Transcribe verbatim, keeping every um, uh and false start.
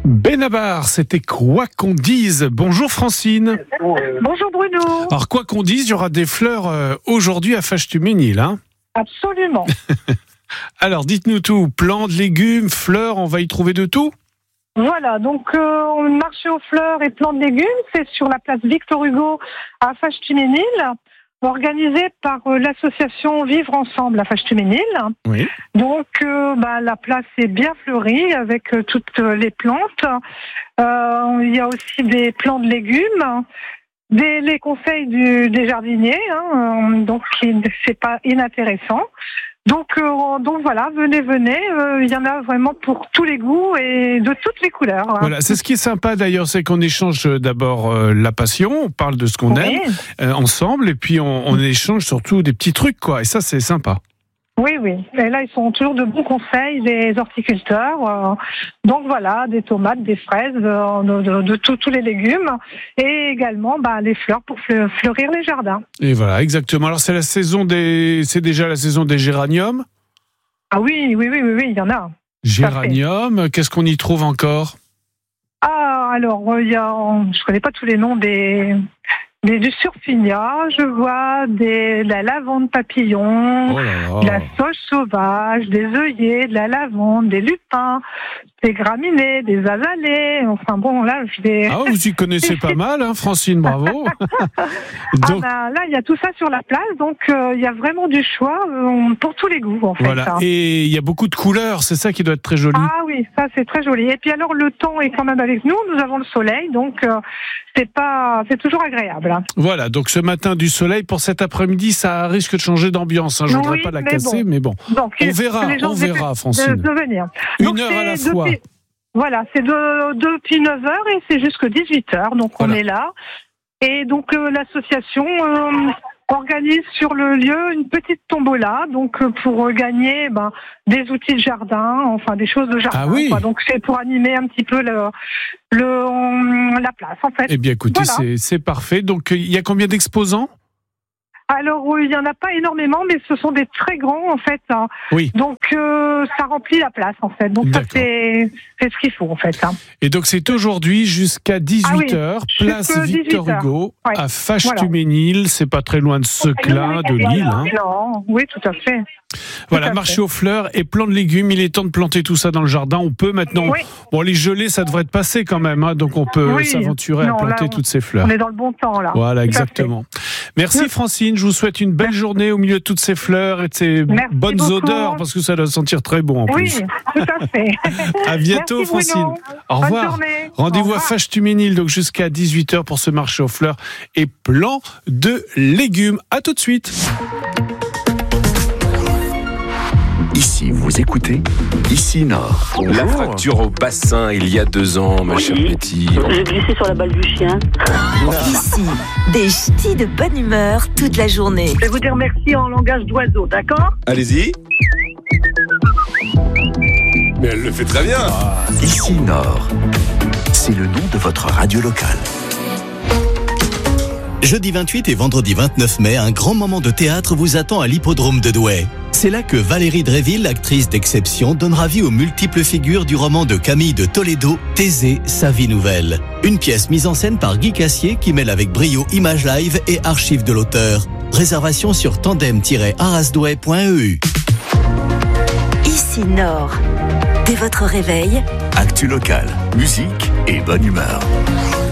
Benabar, c'était quoi qu'on dise. Bonjour Francine. Bonjour Bruno. Alors quoi qu'on dise, il y aura des fleurs euh, aujourd'hui à Fâche-Tuménil, hein ? Absolument. Alors dites-nous tout, plantes, légumes, fleurs, on va y trouver de tout ? Voilà, donc euh, on marché aux fleurs et plantes de légumes, c'est sur la place Victor Hugo à Fâche-Tuménil, organisé par euh, l'association Vivre Ensemble à Fâche-Tuménil. Oui. Donc euh, bah, la place est bien fleurie avec euh, toutes les plantes. Euh, il y a aussi des plants de légumes. Des, les conseils du, des jardiniers, hein, euh, donc c'est pas inintéressant. Donc, euh, donc voilà, venez, venez. Il euh, y en a vraiment pour tous les goûts et de toutes les couleurs. Hein. Voilà, c'est ce qui est sympa d'ailleurs, c'est qu'on échange d'abord euh, la passion, on parle de ce qu'on Oui. aime euh, ensemble, et puis on, on échange surtout des petits trucs, quoi. Et ça, c'est sympa. Oui, oui. Et là, ils sont toujours de bons conseils des horticulteurs. Euh, donc voilà, des tomates, des fraises, euh, de, de, de tous les légumes, et également bah, les fleurs pour fleurir les jardins. Et voilà, exactement. Alors c'est la saison des, c'est déjà la saison des géraniums. Ah oui, oui, oui, oui, oui, il y en a. Géranium, qu'est-ce qu'on y trouve encore ? Ah, alors, il y a, je connais pas tous les noms des, des du surfinia, je vois des, de la lavande papillon, Oh là là. de la sauge sauvage, des œillets, de la lavande, des lupins, des graminées, des azalées. Enfin bon, là, je vais... Ah, vous y connaissez pas mal, hein, Francine, bravo. Donc, ah bah, là, il y a tout ça sur la place, donc euh, il y a vraiment du choix euh, pour tous les goûts, en fait. Voilà, hein. et il y a beaucoup de couleurs, c'est ça qui doit être très joli. Ah oui, ça c'est très joli. Et puis alors, le temps est quand même avec nous, nous avons le soleil, donc euh, c'est pas, c'est toujours agréable. Hein. Voilà, donc ce matin du soleil, pour cet après-midi, ça risque de changer d'ambiance. Hein. Je ne voudrais Oui, pas la mais casser, bon. mais bon. Donc, On verra, les gens on verra, de, Francine. de venir. Une Donc, heure à la c'est fois. Depuis, voilà, c'est de, depuis neuf heures et c'est jusqu'à dix-huit heures, donc Voilà. on est là. Et donc euh, l'association euh, organise sur le lieu une petite tombola, donc euh, pour gagner ben, des outils de jardin, enfin des choses de jardin. Ah oui. Quoi. Donc c'est pour animer un petit peu le, le, la place, en fait. Eh bien, écoutez, Voilà. c'est, c'est parfait. Donc, il y a combien d'exposants ? Alors, il n'y en a pas énormément, mais ce sont des très grands, en fait. Hein. Oui. Donc, euh, ça remplit la place, en fait. Donc, ça, D'accord. c'est, c'est ce qu'il faut, en fait. Hein. Et donc, c'est aujourd'hui jusqu'à dix-huit heures, Ah oui, place jusqu'à Victor dix-huit heures. Hugo, Ouais. à Fâche-Tuménil. C'est pas très loin de Seclin, de Lille. Hein. Non, oui, tout à fait. Voilà, à marché fait. aux fleurs et plants de légumes. Il est temps de planter tout ça dans le jardin. On peut maintenant. Oui. Bon, les gelées, ça devrait être passé quand même. Hein, donc, on peut Oui. s'aventurer Non, à planter là, on- toutes ces fleurs. On est dans le bon temps, là. Voilà, Tout à exactement. Merci Oui. Francine, je vous souhaite une belle journée au milieu de toutes ces fleurs et de ces Merci bonnes beaucoup. odeurs, parce que ça doit sentir très bon en fait. Oui, plus. tout à fait. À bientôt Merci, Francine. Bruno. Au Bonne revoir. journée. Rendez-vous Au à revoir. Fâche-Tuménil, donc jusqu'à dix-huit heures pour ce marché aux fleurs et plants de légumes. À tout de suite. Ici, vous écoutez Ici Nord. La fracture au bassin il y a deux ans, ma chère Betty. J'ai glissé sur la balle du chien. Ici, des ch'tis de bonne humeur toute la journée. Je vais vous dire merci en langage d'oiseau, d'accord? Allez-y. Mais elle le fait très bien. Ici Nord. C'est le nom de votre radio locale. Jeudi vingt-huit et vendredi vingt-neuf mai, un grand moment de théâtre vous attend à l'hippodrome de Douai. C'est là que Valérie Dréville, actrice d'exception, donnera vie aux multiples figures du roman de Camille de Toledo, Thésée, sa vie nouvelle. Une pièce mise en scène par Guy Cassier qui mêle avec brio images live et archives de l'auteur. Réservation sur tandem tiret arasdouai point e u. Ici Nord. Dès votre réveil, Actu locale, musique et bonne humeur.